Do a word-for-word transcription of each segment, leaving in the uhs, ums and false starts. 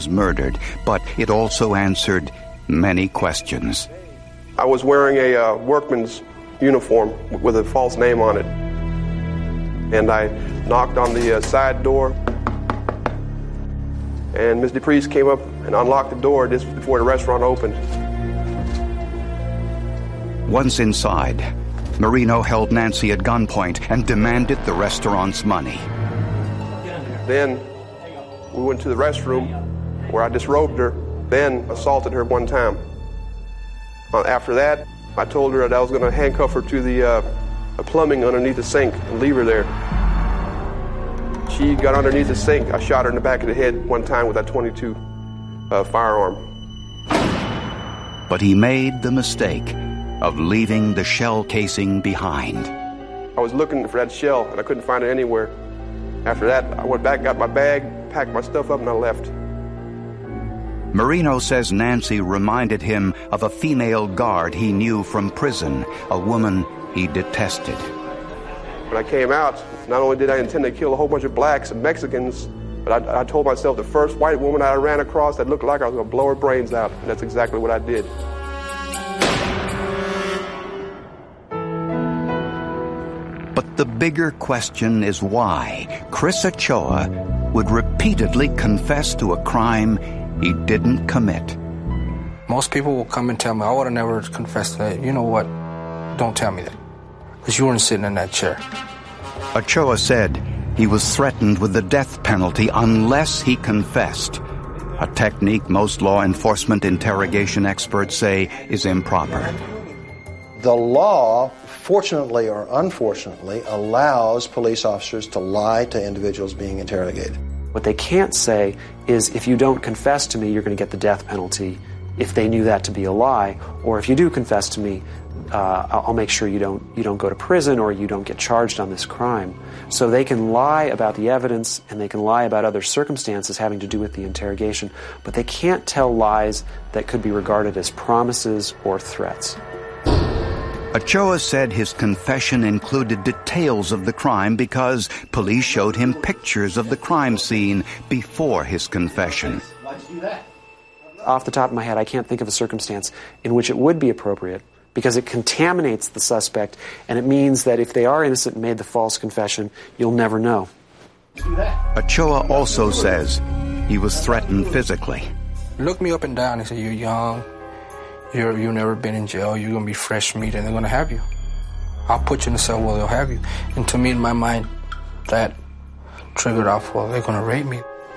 murdered, but it also answered many questions. I was wearing a uh, workman's uniform with a false name on it. And I knocked on the uh, side door, and Miz DePriest came up and unlocked the door just before the restaurant opened. Once inside, Marino held Nancy at gunpoint and demanded the restaurant's money. Then we went to the restroom where I disrobed her, then assaulted her one time. Uh, after that, I told her that I was going to handcuff her to the uh, plumbing underneath the sink and leave her there. She got underneath the sink. I shot her in the back of the head one time with that twenty-two uh, firearm. But he made the mistake of leaving the shell casing behind. I was looking for that shell, and I couldn't find it anywhere. After that, I went back, got my bag, packed my stuff up, and I left. Marino says Nancy reminded him of a female guard he knew from prison, a woman he detested. When I came out, not only did I intend to kill a whole bunch of blacks and Mexicans, but I, I told myself the first white woman I ran across that looked like I was going to blow her brains out, and that's exactly what I did. But the bigger question is why Chris Ochoa would repeatedly confess to a crime he didn't commit. Most people will come and tell me, I would have never confessed to that. You know what? Don't tell me that. Because you weren't sitting in that chair. Ochoa said he was threatened with the death penalty unless he confessed, a technique most law enforcement interrogation experts say is improper. The law, fortunately or unfortunately, allows police officers to lie to individuals being interrogated. What they can't say is, if you don't confess to me, you're going to get the death penalty, if they knew that to be a lie, or if you do confess to me, uh, I'll make sure you don't you don't go to prison or you don't get charged on this crime. So they can lie about the evidence and they can lie about other circumstances having to do with the interrogation, but they can't tell lies that could be regarded as promises or threats. Ochoa said his confession included details of the crime because police showed him pictures of the crime scene before his confession. Off the top of my head, I can't think of a circumstance in which it would be appropriate, because it contaminates the suspect, and it means that if they are innocent and made the false confession, you'll never know. Ochoa also says he was threatened physically. Look me up and down and say, you're young, you're, you've never been in jail, you're going to be fresh meat, and they're going to have you. I'll put you in the cell where they'll have you. And to me, in my mind, that triggered off, well, they're going to rape me.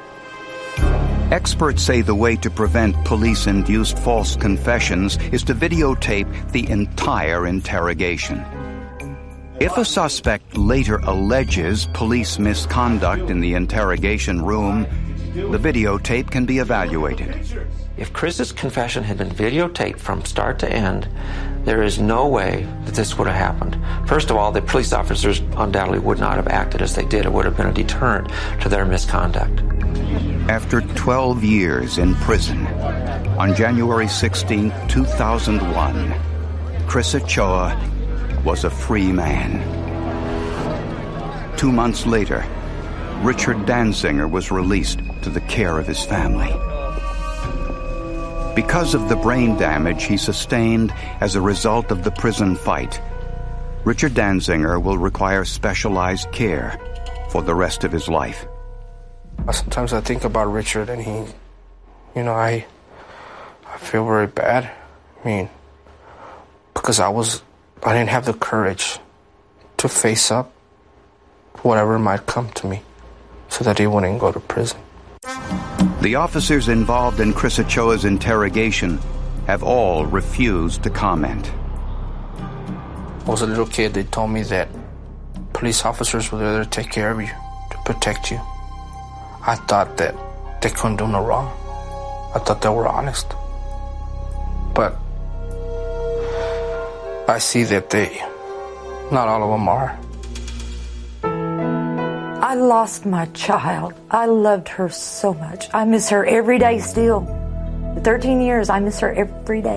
Experts say the way to prevent police-induced false confessions is to videotape the entire interrogation. If a suspect later alleges police misconduct in the interrogation room, the videotape can be evaluated. If Chris's confession had been videotaped from start to end, there is no way that this would have happened. First of all, the police officers undoubtedly would not have acted as they did. It would have been a deterrent to their misconduct. After twelve years in prison, on January sixteenth, two thousand one, Chris Ochoa was a free man. Two months later, Richard Danziger was released to the care of his family. Because of the brain damage he sustained as a result of the prison fight, Richard Danziger will require specialized care for the rest of his life. Sometimes I think about Richard and he, you know, I, I feel very bad. I mean, because I was, I didn't have the courage to face up whatever might come to me so that he wouldn't go to prison. The officers involved in Chris Ochoa's interrogation have all refused to comment. I was a little kid, they told me that police officers were there to take care of you, to protect you. I thought that they couldn't do no wrong. I thought they were honest. But I see that they, not all of them are. I lost my child. I loved her so much. I miss her every day still. thirteen years, I miss her every day.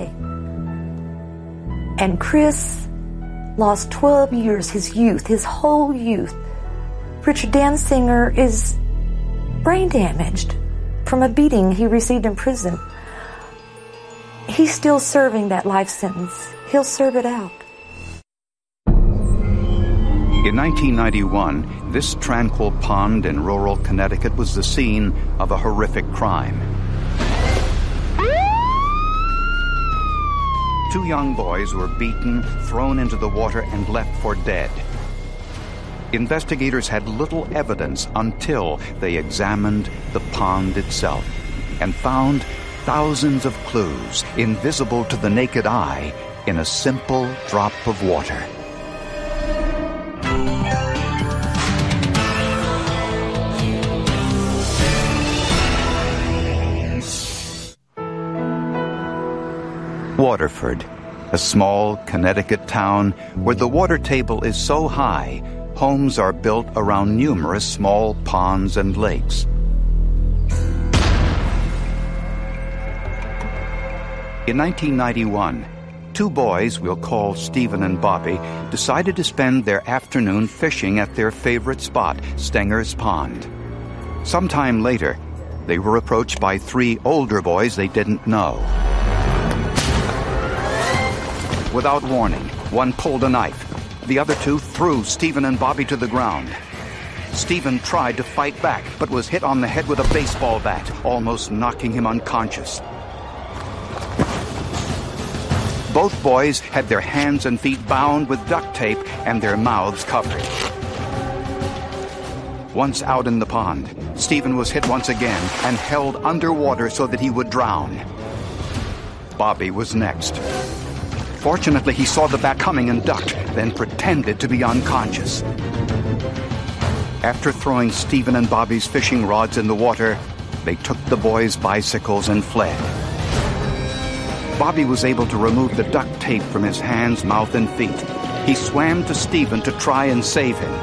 And Chris lost twelve years, his youth, his whole youth. Richard Danziger is brain damaged. from a beating he received in prison. He's still serving that life sentence. He'll serve it out. In nineteen ninety-one, this tranquil pond in rural Connecticut was the scene of a horrific crime. Two young boys were beaten, thrown into the water, and left for dead. Investigators had little evidence until they examined the pond itself and found thousands of clues invisible to the naked eye in a simple drop of water. Waterford, a small Connecticut town where the water table is so high, homes are built around numerous small ponds and lakes. In nineteen ninety-one, two boys we'll call Stephen and Bobby decided to spend their afternoon fishing at their favorite spot, Stenger's Pond. Sometime later, they were approached by three older boys they didn't know. Without warning, one pulled a knife. The other two threw Stephen and Bobby to the ground. Stephen tried to fight back, but was hit on the head with a baseball bat, almost knocking him unconscious. Both boys had their hands and feet bound with duct tape and their mouths covered. Once out in the pond, Stephen was hit once again and held underwater so that he would drown. Bobby was next. Fortunately, he saw the bat coming and ducked, then pretended to be unconscious. After throwing Stephen and Bobby's fishing rods in the water, they took the boys' bicycles and fled. Bobby was able to remove the duct tape from his hands, mouth, and feet. He swam to Stephen to try and save him.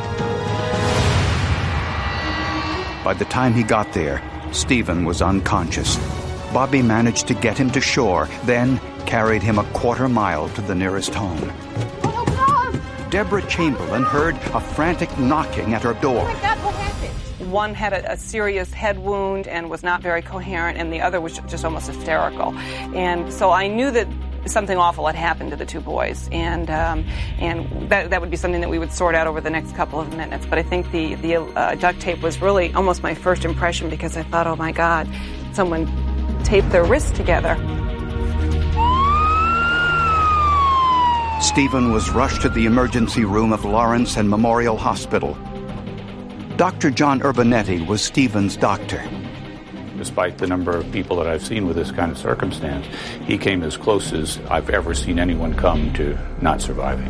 By the time he got there, Stephen was unconscious. Bobby managed to get him to shore, then carried him a quarter mile to the nearest home. Oh, God. Deborah Chamberlain heard a frantic knocking at her door. Oh, my God, what happened? One had a, a serious head wound and was not very coherent, and the other was just almost hysterical. And so I knew that something awful had happened to the two boys, and um, and that that would be something that we would sort out over the next couple of minutes. But I think the, the uh, duct tape was really almost my first impression, because I thought, oh, my God, someone taped their wrists together. Stephen was rushed to the emergency room of Lawrence and Memorial Hospital. Doctor John Urbanetti was Stephen's doctor. Despite the number of people that I've seen with this kind of circumstance, he came as close as I've ever seen anyone come to not surviving.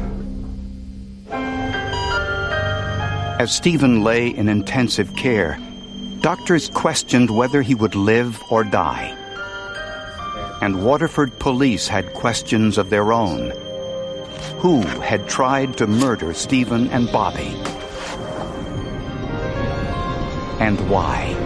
As Stephen lay in intensive care, doctors questioned whether he would live or die. And Waterford police had questions of their own. Who had tried to murder Stephen and Bobby? And why?